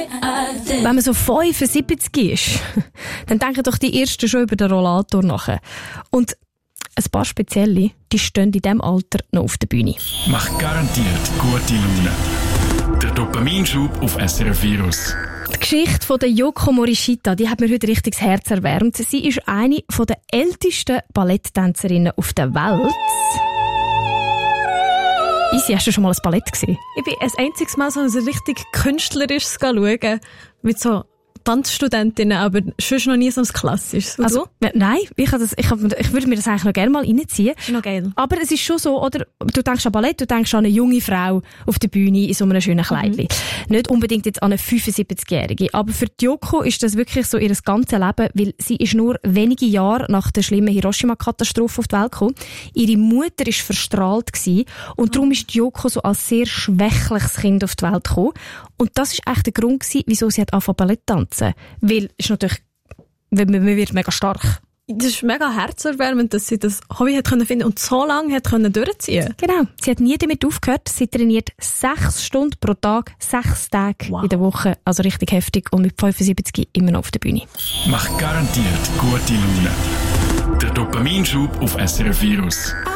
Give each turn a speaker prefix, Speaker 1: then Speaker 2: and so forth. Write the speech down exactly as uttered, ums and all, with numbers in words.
Speaker 1: Wenn man so fünfundsiebzig ist, dann denken doch die Ersten schon über den Rollator nach. Und ein paar Spezielle, die stehen in diesem Alter noch auf der Bühne.
Speaker 2: Macht garantiert gute Laune. Der Dopaminschub auf S R F Virus.
Speaker 1: Die Geschichte von der Yoko Morishita, die hat mir heute richtig das Herz erwärmt. Sie ist eine der ältesten Balletttänzerinnen auf der Welt. Isi, hast du schon mal ein Ballett gesehen?
Speaker 3: Ich bin ein einziges Mal so ein richtig künstlerisches schauen, mit so Tanzstudentinnen, aber schon noch nie so ein klassisches. Und
Speaker 1: also,
Speaker 3: du?
Speaker 1: Nein, ich, das, ich, ich würde mir das eigentlich noch gerne mal reinziehen.
Speaker 3: Das ist noch geil.
Speaker 1: Aber es ist schon so, oder? Du denkst an Ballett, du denkst an eine junge Frau auf der Bühne in so einem schönen Kleidchen. Mhm. Nicht unbedingt jetzt an eine fünfundsiebzigjährige. Aber für die Yoko ist das wirklich so ihr ganzes Leben, weil sie ist nur wenige Jahre nach der schlimmen Hiroshima-Katastrophe auf die Welt gekommen. Ihre Mutter war verstrahlt gewesen, und mhm. darum ist die Yoko so als sehr schwächliches Kind auf die Welt gekommen. Und das war echt der Grund gewesen, wieso sie hat angefangen Ballett tanzen. Weil, ist natürlich, man wird mega stark.
Speaker 3: Das ist mega herzerwärmend, dass sie das Hobby hat können finden und so lange hat können durchziehen.
Speaker 1: Genau. Sie hat nie damit aufgehört. Sie trainiert sechs Stunden pro Tag, sechs Tage wow. in der Woche. Also richtig heftig. Und mit fünfundsiebzig immer noch auf der Bühne.
Speaker 2: Macht garantiert gute Laune. Der Dopaminschub auf S R F Virus.